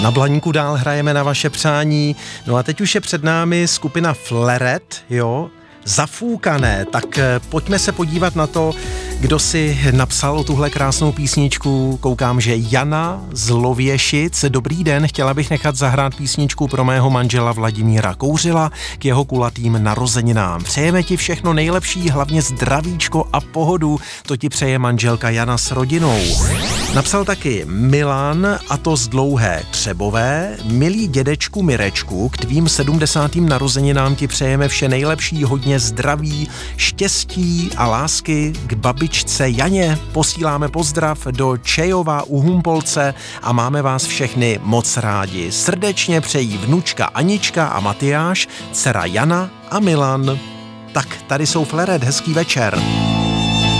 Na Blaníku dál hrajeme na vaše přání. No a teď už je před námi skupina Fleret, jo, Zafoukané. Tak pojďme se podívat na to, kdo si napsal tuhle krásnou písničku. Koukám, že Jana z Lověšic. Dobrý den, chtěla bych nechat zahrát písničku pro mého manžela Vladimíra Kouřila k jeho kulatým narozeninám. Přejeme ti všechno nejlepší, hlavně zdravíčko a pohodu. To ti přeje manželka Jana s rodinou. Napsal taky Milan, a to z Dlouhé Třebové. Milý dědečku Mirečku, k tvým 70. narozeninám ti přejeme vše nejlepší, hodně zdraví, štěstí a lásky. K babičce Janě posíláme pozdrav do Čejova u Humpolce a máme vás všechny moc rádi. Srdečně přejí vnučka Anička a Matyáš, dcera Jana a Milan. Tak tady jsou Fleret, hezký večer.